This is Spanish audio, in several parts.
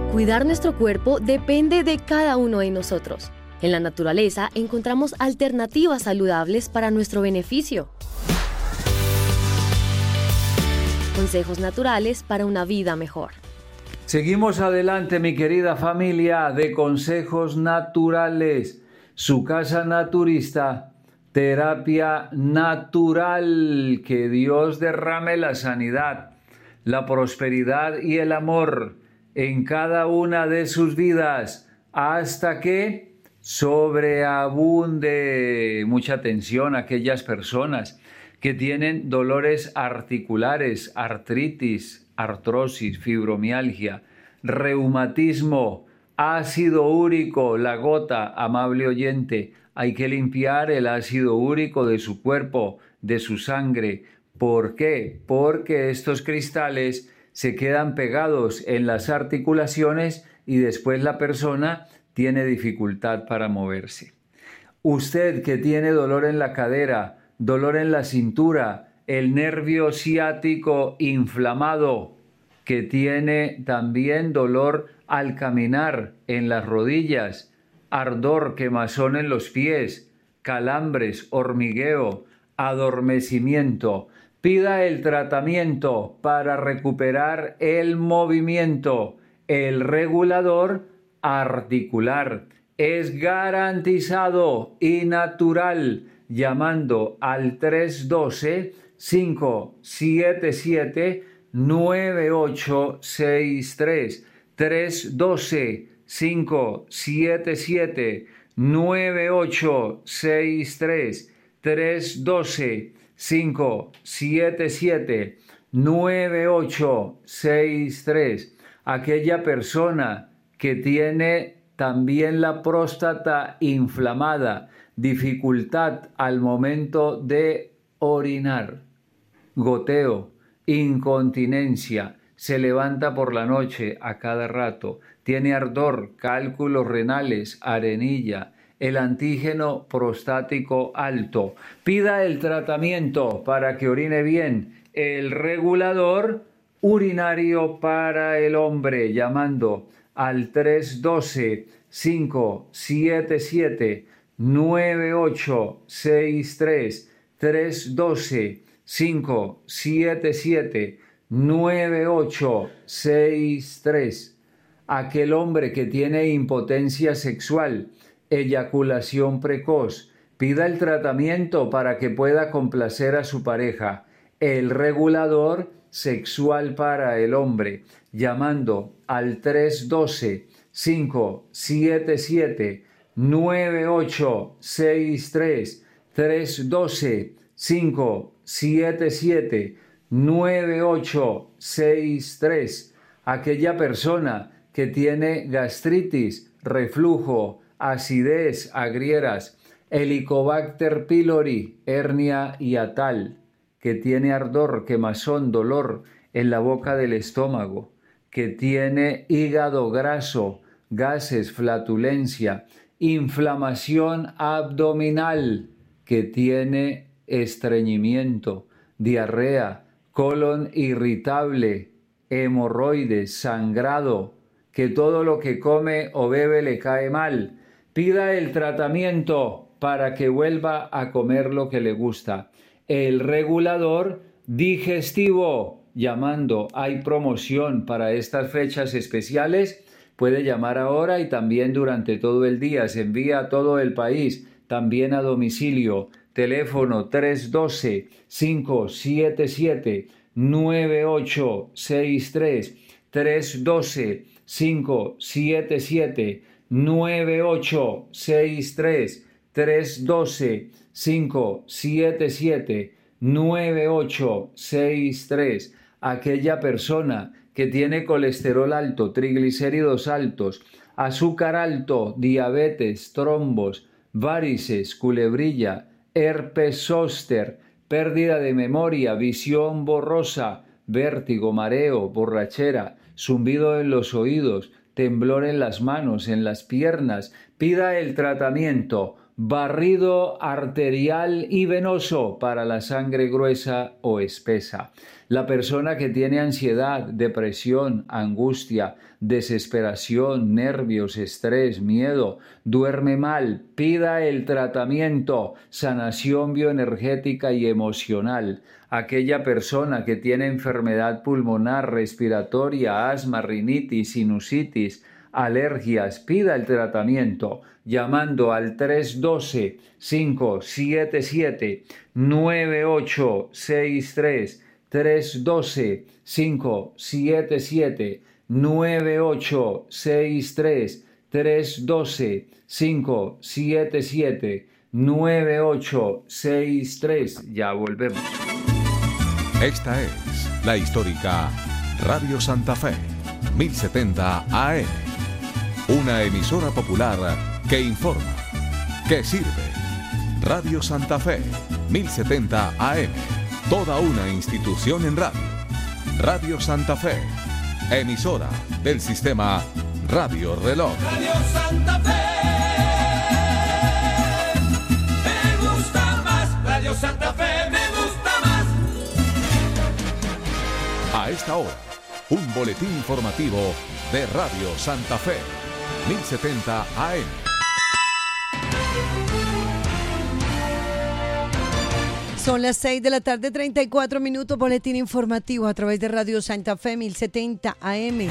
Cuidar nuestro cuerpo depende de cada uno de nosotros. En la naturaleza encontramos alternativas saludables para nuestro beneficio. Consejos naturales para una vida mejor. Seguimos adelante, mi querida familia de Consejos Naturales. Su casa naturista, terapia natural. Que Dios derrame la sanidad, la prosperidad y el amor en cada una de sus vidas hasta que sobreabunde. Mucha atención a aquellas personas que tienen dolores articulares, artritis, artrosis, fibromialgia, reumatismo, ácido úrico, la gota, amable oyente. Hay que limpiar el ácido úrico de su cuerpo, de su sangre. ¿Por qué? Porque estos cristales se quedan pegados en las articulaciones y después la persona tiene dificultad para moverse. Usted que tiene dolor en la cadera, dolor en la cintura, el nervio ciático inflamado, que tiene también dolor al caminar en las rodillas, ardor, quemazón en los pies, calambres, hormigueo, adormecimiento. Pida el tratamiento para recuperar el movimiento. El regulador articular es garantizado y natural llamando al 312-577-9863. 312-577-9863. 312-577-9863. Aquella persona que tiene también la próstata inflamada, dificultad al momento de orinar, goteo, incontinencia, se levanta por la noche a cada rato, tiene ardor, cálculos renales, arenilla, el antígeno prostático alto. Pida el tratamiento para que orine bien, el regulador urinario para el hombre, llamando al 312-577-9863. 312-577-9863. Aquel hombre que tiene impotencia sexual, eyaculación precoz, pida el tratamiento para que pueda complacer a su pareja. El regulador sexual para el hombre, llamando al 312-577-9863. 312-577-9863. Aquella persona que tiene gastritis, reflujo, acidez, agrieras, Helicobacter pylori, hernia hiatal, que tiene ardor, quemazón, dolor en la boca del estómago, que tiene hígado graso, gases, flatulencia, inflamación abdominal, que tiene estreñimiento, diarrea, colon irritable, hemorroides, sangrado, que todo lo que come o bebe le cae mal. Pida el tratamiento para que vuelva a comer lo que le gusta. El regulador digestivo, llamando, hay promoción para estas fechas especiales. Puede llamar ahora y también durante todo el día. Se envía a todo el país, también a domicilio. Teléfono 312-577-9863. 312-577-9863. 312-577-9863. Aquella persona que tiene colesterol alto, triglicéridos altos, azúcar alto, diabetes, trombos, varices, culebrilla, herpes zóster, pérdida de memoria, visión borrosa, vértigo, mareo, borrachera, zumbido en los oídos, temblor en las manos, en las piernas. Pida el tratamiento. barrido arterial y venoso para la sangre gruesa o espesa. La persona que tiene ansiedad, depresión, angustia, desesperación, nervios, estrés, miedo, duerme mal, pida el tratamiento, sanación bioenergética y emocional. Aquella persona que tiene enfermedad pulmonar, respiratoria, asma, rinitis, sinusitis, alergias, pida el tratamiento llamando al 312-577-9863, 312-577-9863, 312-577-9863. Ya volvemos. Esta es la histórica Radio Santa Fe, 1070 AM. Una emisora popular que informa, que sirve. Radio Santa Fe, 1070 AM. Toda una institución en radio. Radio Santa Fe, emisora del sistema Radio Reloj. Radio Santa Fe, me gusta más. Radio Santa Fe, me gusta más. A esta hora, un boletín informativo de Radio Santa Fe, 1070 AM. Son las 6 de la tarde, 34 minutos, boletín informativo a través de Radio Santa Fe, 1070 AM.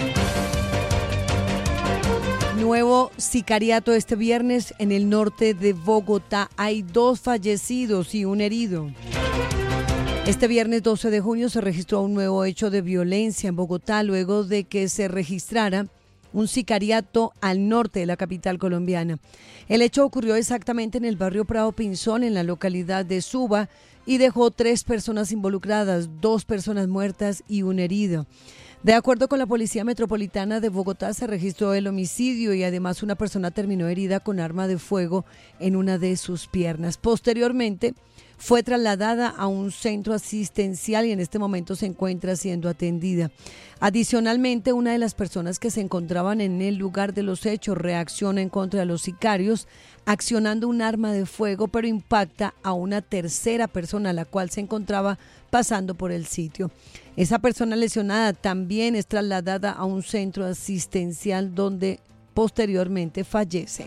Nuevo sicariato este viernes en el norte de Bogotá. Hay 2 fallecidos y un herido. Este viernes 12 de junio se registró un nuevo hecho de violencia en Bogotá luego de que se registrara un sicariato al norte de la capital colombiana. El hecho ocurrió exactamente en el barrio Prado Pinzón, en la localidad de Suba, y dejó 3 personas involucradas, 2 personas muertas y un herido. De acuerdo con la Policía Metropolitana de Bogotá, se registró el homicidio y además una persona terminó herida con arma de fuego en una de sus piernas. Posteriormente, fue trasladada a un centro asistencial y en este momento se encuentra siendo atendida. Adicionalmente, una de las personas que se encontraban en el lugar de los hechos reacciona en contra de los sicarios, accionando un arma de fuego, pero impacta a una tercera persona, la cual se encontraba pasando por el sitio. Esa persona lesionada también es trasladada a un centro asistencial donde posteriormente fallece.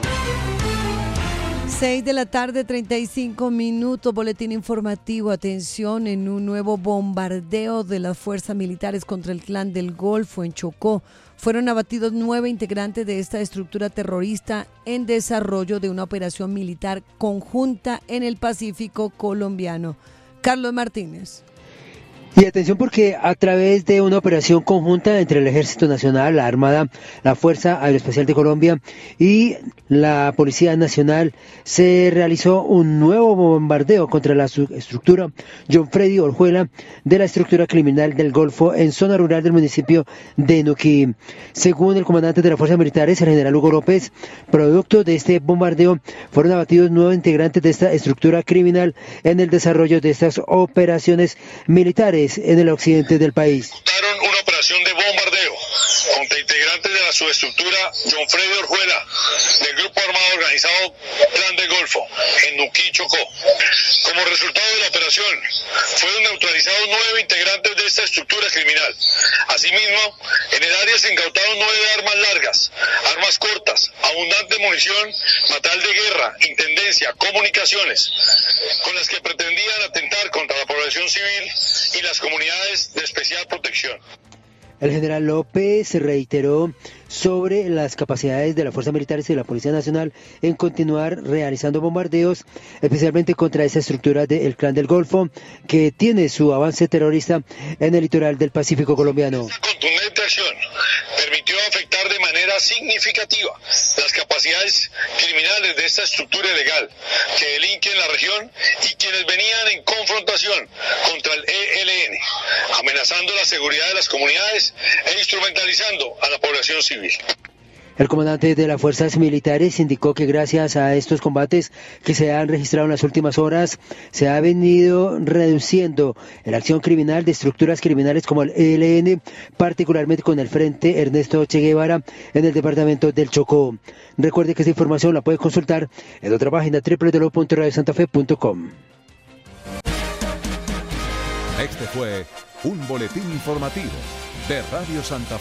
6 de la tarde, 35 minutos, boletín informativo. Atención, en un nuevo bombardeo de las fuerzas militares contra el Clan del Golfo en Chocó, fueron abatidos 9 integrantes de esta estructura terrorista en desarrollo de una operación militar conjunta en el Pacífico colombiano. Carlos Martínez. Y atención porque a través de una operación conjunta entre el Ejército Nacional, la Armada, la Fuerza Aeroespacial de Colombia y la Policía Nacional se realizó un nuevo bombardeo contra la estructura John Freddy Orjuela de la estructura criminal del Golfo en zona rural del municipio de Nuquí. Según el comandante de las Fuerzas Militares, el general Hugo López, producto de este bombardeo fueron abatidos 9 integrantes de esta estructura criminal en el desarrollo de estas operaciones militares en el occidente del país. Una operación de bombardeo contra integrantes de la subestructura John Freddy Orjuela del grupo armado organizado Clan del Golfo en Nuquí, Chocó. Como resultado de la operación fueron neutralizados 9 integrantes de esta estructura criminal. Asimismo, en el área se incautaron 9 armas largas, armas cortas, abundante munición, material de guerra, intendencia, comunicaciones, con las que pretendían atentar contra la población civil y las comunidades de especial protección. El general López reiteró sobre las capacidades de las fuerzas militares y de la Policía Nacional en continuar realizando bombardeos, especialmente contra esa estructura del Clan del Golfo, que tiene su avance terrorista en el litoral del Pacífico colombiano. Esta contundente acción permitió afectar de manera significativa las capacidades criminales de esta estructura ilegal que delinque en la región y quienes venían en confrontación contra el ELN, amenazando la seguridad de las comunidades e instrumentalizando a la población civil. El comandante de las fuerzas militares indicó que gracias a estos combates que se han registrado en las últimas horas, se ha venido reduciendo la acción criminal de estructuras criminales como el ELN, particularmente con el Frente Ernesto Che Guevara en el departamento del Chocó. Recuerde que esta información la puede consultar en otra página www.radiosantafe.com. Este fue un boletín informativo de Radio Santa Fe.